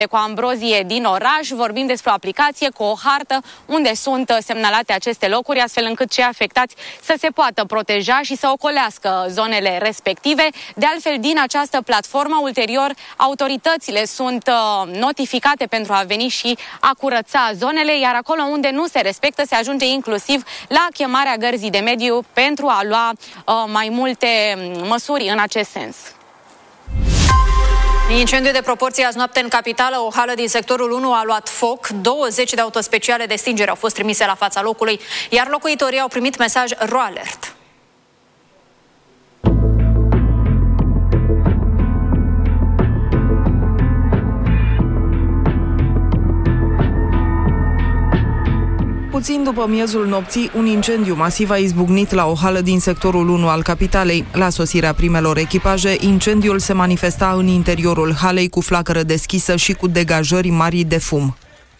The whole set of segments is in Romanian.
Cu Ambrozie din oraș vorbim despre o aplicație cu o hartă unde sunt semnalate aceste locuri, astfel încât cei afectați să se poată proteja și să ocolească zonele respective. De altfel, din această platformă, ulterior, autoritățile sunt notificate pentru a veni și a curăța zonele, iar acolo unde nu se respectă, se ajunge inclusiv la chemarea Gărzii de Mediu pentru a lua mai multe măsuri în acest sens. Incendiu de proporție azi noapte în capitală. O hală din sectorul 1 a luat foc. 20 de autospeciale de stingere au fost trimise la fața locului, iar locuitorii au primit mesaj RoAlert. Puțin după miezul nopții, un incendiu masiv a izbucnit la o hală din sectorul 1 al capitalei. La sosirea primelor echipaje, incendiul se manifesta în interiorul halei cu flacără deschisă și cu degajări mari de fum.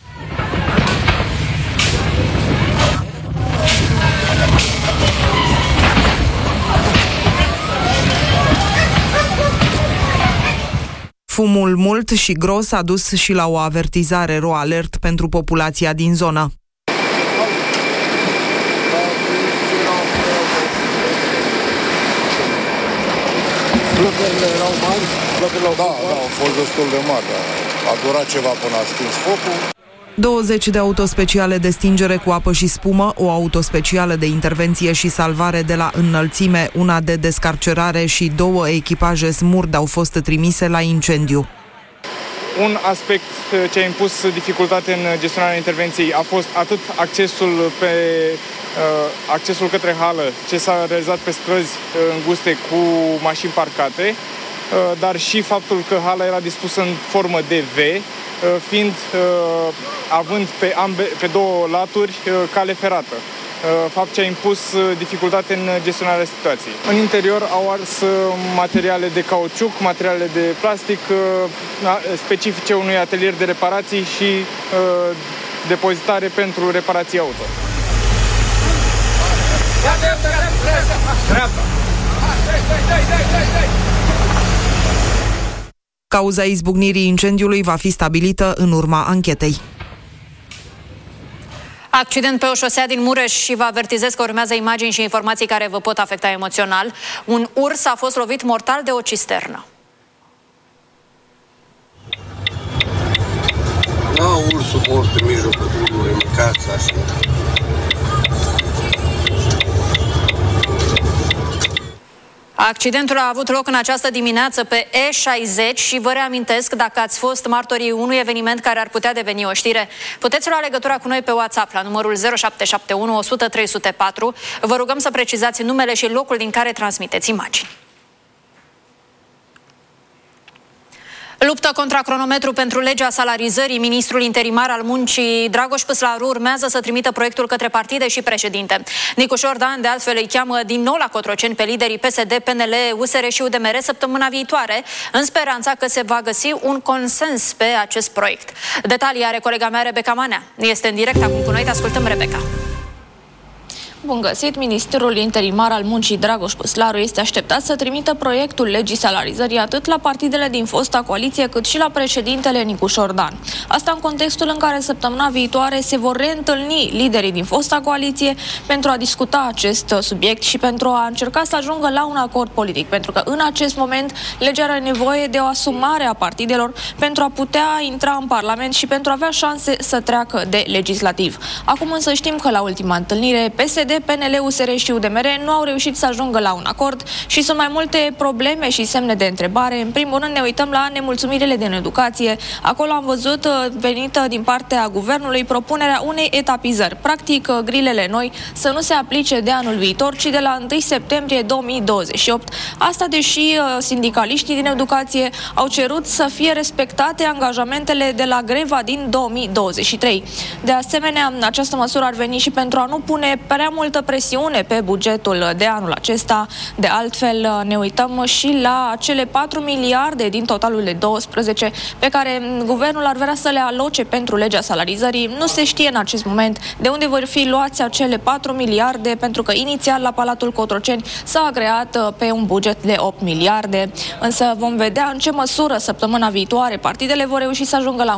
Fumul mult și gros a dus și la o avertizare RoAlert pentru populația din zonă. Flăcările erau mari? Da, au fost destul de mari. A durat ceva până a stins focul. 20 de autospeciale de stingere cu apă și spumă, o autospecială de intervenție și salvare de la înălțime, una de descarcerare și 2 echipaje smurd au fost trimise la incendiu. Un aspect ce a impus dificultate în gestionarea intervenției a fost atât accesul către hală, ce s-a realizat pe străzi înguste cu mașini parcate, dar și faptul că hala era dispusă în formă de V, având pe 2 laturi cale ferată. Fapt ce a impus dificultate în gestionarea situației. În interior au ars materiale de cauciuc, materiale de plastic, specifice unui atelier de reparații și depozitare pentru reparații auto. Cauza izbucnirii incendiului va fi stabilită în urma anchetei. Accident pe o șosea din Mureș și vă avertizez că urmează imagini și informații care vă pot afecta emoțional. Un urs a fost lovit mortal de o cisternă. Ursul mort în mijlocul drumului, mâncați așa. Accidentul a avut loc în această dimineață pe E60 și vă reamintesc, dacă ați fost martorii unui eveniment care ar putea deveni o știre, puteți lua legătura cu noi pe WhatsApp la numărul 0771 100 304. Vă rugăm să precizați numele și locul din care transmiteți imagini. Luptă contra cronometru pentru legea salarizării. Ministrul interimar al muncii, Dragoș Păslaru, urmează să trimită proiectul către partide și președinte. Nicu Șordan, de altfel, îi cheamă din nou la Cotroceni pe liderii PSD, PNL, USR și UDMR săptămâna viitoare, în speranța că se va găsi un consens pe acest proiect. Detalii are colega mea, Rebecca Manea. Este în direct acum cu noi, te ascultăm, Rebecca. Bun găsit! Ministrul interimar al muncii, Dragoș Păslaru, este așteptat să trimită proiectul legii salarizării atât la partidele din fosta coaliție, cât și la președintele Nicu Șordan. Asta în contextul în care săptămâna viitoare se vor reîntâlni liderii din fosta coaliție pentru a discuta acest subiect și pentru a încerca să ajungă la un acord politic, pentru că în acest moment legea are nevoie de o asumare a partidelor pentru a putea intra în Parlament și pentru a avea șanse să treacă de legislativ. Acum însă știm că la ultima întâlnire PSD, PNL, USR și UDMR nu au reușit să ajungă la un acord și sunt mai multe probleme și semne de întrebare. În primul rând ne uităm la nemulțumirile din educație. Acolo am văzut venită din partea guvernului propunerea unei etapizări. Practic, grilele noi să nu se aplice de anul viitor, ci de la 1 septembrie 2028. Asta deși sindicaliștii din educație au cerut să fie respectate angajamentele de la greva din 2023. De asemenea, această măsură ar veni și pentru a nu pune prea multă presiune pe bugetul de anul acesta. De altfel, ne uităm și la cele 4 miliarde din totalul de 12 pe care guvernul ar vrea să le aloce pentru legea salarizării. Nu se știe în acest moment de unde vor fi luați acele 4 miliarde, pentru că inițial la Palatul Cotroceni s-a agreat pe un buget de 8 miliarde. Însă vom vedea în ce măsură săptămâna viitoare partidele vor reuși să ajungă la